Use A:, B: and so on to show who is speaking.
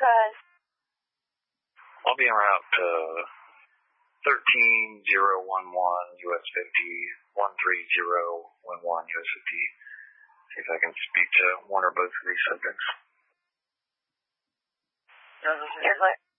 A: Enterprise.
B: I'll be en route to 13011 US 50, 13011 US 50. See if I can speak to one or both of these subjects.
A: Yes,